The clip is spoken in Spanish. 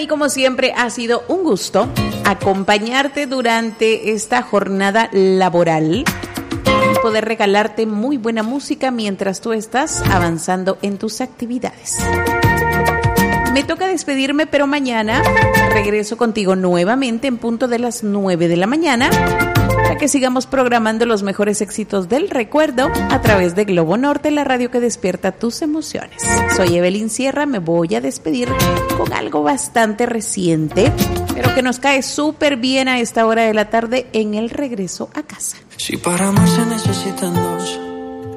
mí, como siempre, ha sido un gusto acompañarte durante esta jornada laboral y poder regalarte muy buena música mientras tú estás avanzando en tus actividades. Me toca despedirme, pero mañana regreso contigo nuevamente en punto de las 9 de la mañana para que sigamos programando los mejores éxitos del recuerdo a través de Globo Norte, la radio que despierta tus emociones. Soy Evelyn Sierra, me voy a despedir con algo bastante reciente, pero que nos cae súper bien a esta hora de la tarde en el regreso a casa. Si para amar se necesitan dos,